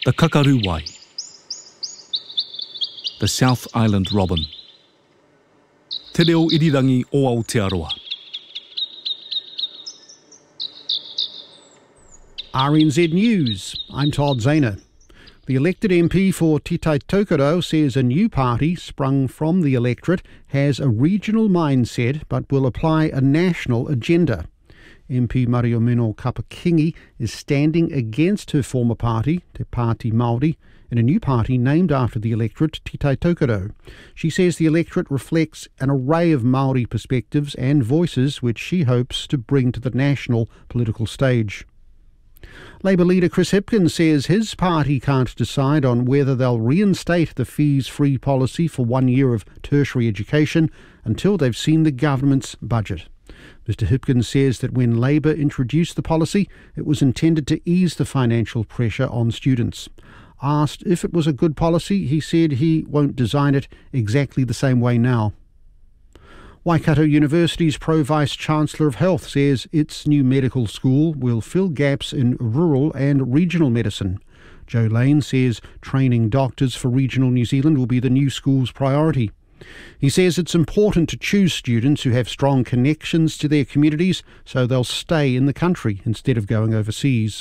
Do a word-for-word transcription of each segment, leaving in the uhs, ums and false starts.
The kakaru wai. The South Island robin. Te reo irirangi o Aotearoa. R N Z News, I'm Todd Zahner. The elected M P for Te Tai Tokerau says a new party sprung from the electorate has a regional mindset but will apply a national agenda. M P Mariomino Kapakingi is standing against her former party, Te Pāti Māori, in a new party named after the electorate, Te Tai Tokerau. She says the electorate reflects an array of Māori perspectives and voices which she hopes to bring to the national political stage. Labour leader Chris Hipkins says his party can't decide on whether they'll reinstate the fees-free policy for one year of tertiary education until they've seen the government's budget. Mr Hipkins says that when Labour introduced the policy, it was intended to ease the financial pressure on students. Asked if it was a good policy, he said he won't design it exactly the same way now. Waikato University's Pro-Vice-Chancellor of Health says its new medical school will fill gaps in rural and regional medicine. Joe Lane says training doctors for regional New Zealand will be the new school's priority. He says it's important to choose students who have strong connections to their communities so they'll stay in the country instead of going overseas.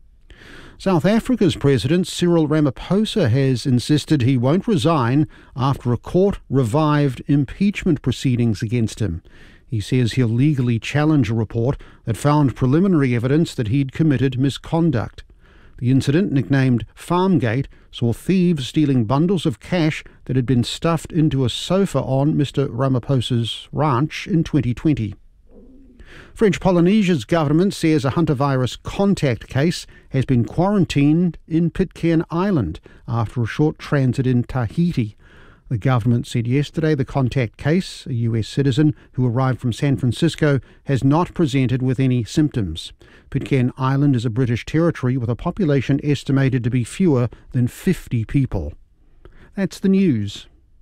South Africa's President Cyril Ramaphosa has insisted he won't resign after a court revived impeachment proceedings against him. He says he'll legally challenge a report that found preliminary evidence that he'd committed misconduct. The incident, nicknamed Farmgate, saw thieves stealing bundles of cash that had been stuffed into a sofa on Mister Ramaphosa's ranch in twenty twenty. French Polynesia's government says a hantavirus contact case has been quarantined in Pitcairn Island after a short transit in Tahiti. The government said yesterday the contact case, a U S citizen who arrived from San Francisco, has not presented with any symptoms. Pitcairn Island is a British territory with a population estimated to be fewer than fifty people. That's the news.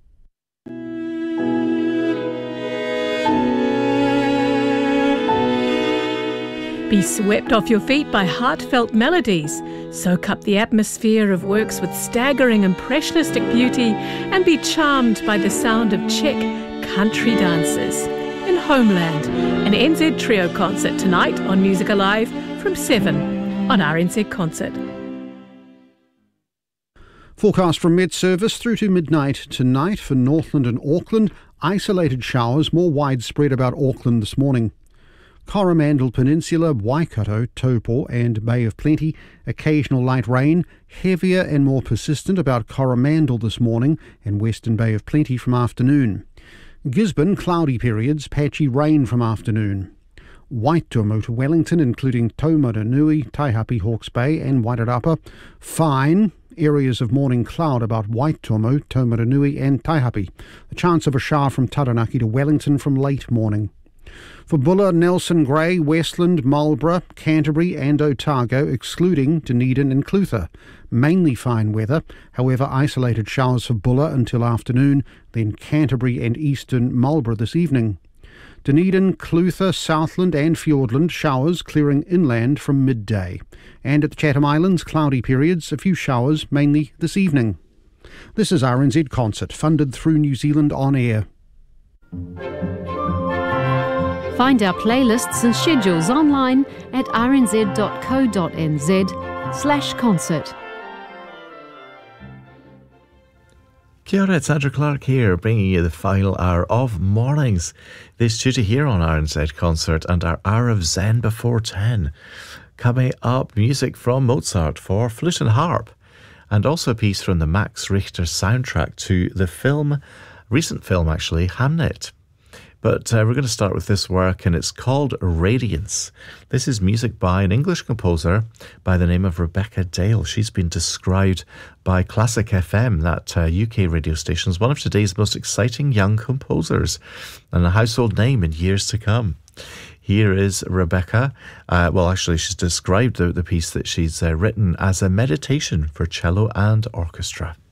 Be swept off your feet by heartfelt melodies. Soak up the atmosphere of works with staggering impressionistic beauty and be charmed by the sound of Czech country dances. In Homeland, an N Z Trio concert tonight on Music Alive from seven on R N Z Concert. Forecast from Met Service through to midnight tonight for Northland and Auckland. Isolated showers more widespread about Auckland this morning. Coromandel Peninsula, Waikato, Taupo and Bay of Plenty. Occasional light rain, heavier and more persistent about Coromandel this morning and Western Bay of Plenty from afternoon. Gisborne, cloudy periods, patchy rain from afternoon. Waitomo to Wellington, including Taumarunui, Taihape, Hawke's Bay and Wairarapa. Fine. Areas of morning cloud about Waitomo, Taumarunui and Taihape. The chance of a shower from Taranaki to Wellington from late morning. For Buller, Nelson, Grey, Westland, Marlborough, Canterbury and Otago, excluding Dunedin and Clutha. Mainly fine weather, however isolated showers for Buller until afternoon, then Canterbury and eastern Marlborough this evening. Dunedin, Clutha, Southland and Fiordland, showers clearing inland from midday. And at the Chatham Islands, cloudy periods, a few showers, mainly this evening. This is R N Z Concert, funded through New Zealand On Air. Find our playlists and schedules online at rnz.co.nz slash concert. Kia ora, it's Andrew Clark here, bringing you the final hour of Mornings. This due to hear on R N Z Concert and our hour of Zen before ten. Coming up, music from Mozart for flute and harp, and also a piece from the Max Richter soundtrack to the film, recent film actually, Hamnet. But uh, we're going to start with this work, and it's called Radiance. This is music by an English composer by the name of Rebecca Dale. She's been described by Classic F M, that uh, U K radio station, as one of today's most exciting young composers and a household name in years to come. Here is Rebecca. Uh, well, actually, she's described the, the piece that she's uh, written as a meditation for cello and orchestra.